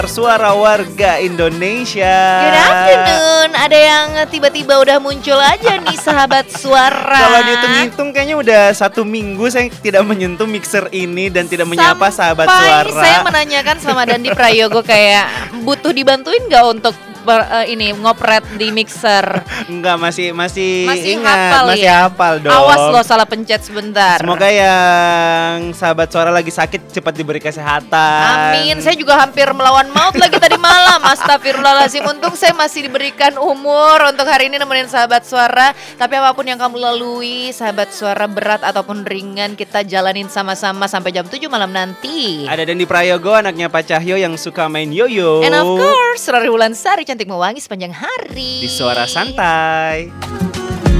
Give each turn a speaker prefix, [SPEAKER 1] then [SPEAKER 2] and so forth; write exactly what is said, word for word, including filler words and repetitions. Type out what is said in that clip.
[SPEAKER 1] Suara warga Indonesia.
[SPEAKER 2] Good afternoon. Ada yang tiba-tiba udah muncul aja nih sahabat suara.
[SPEAKER 1] Kalau dihitung-hitung kayaknya udah satu minggu saya tidak menyentuh mixer ini dan tidak menyapa sahabat suara.
[SPEAKER 2] Sampai saya menanyakan sama Dandi Prayogo kayak butuh dibantuin gak untuk ber, uh, ini ngopret di mixer.
[SPEAKER 1] Enggak, masih masih,
[SPEAKER 2] masih
[SPEAKER 1] ingat,
[SPEAKER 2] hafal
[SPEAKER 1] masih
[SPEAKER 2] ya?
[SPEAKER 1] hafal dong.
[SPEAKER 2] Awas lo salah pencet sebentar.
[SPEAKER 1] Semoga yang sahabat suara lagi sakit cepat diberi kesehatan.
[SPEAKER 2] Amin. Saya juga hampir melawan maut lagi tadi malam. Astagfirullahaladzim. Untung saya masih diberikan umur untuk hari ini nemenin sahabat suara. Tapi apapun yang kamu lalui, sahabat suara, berat ataupun ringan, kita jalanin sama-sama sampai jam tujuh malam nanti.
[SPEAKER 1] Ada Dandi Prayogo, anaknya Pak Cahyo yang suka main yoyo.
[SPEAKER 2] And of course, Rari Wulansari, cantik mewangi sepanjang hari
[SPEAKER 1] Di Suara Santai.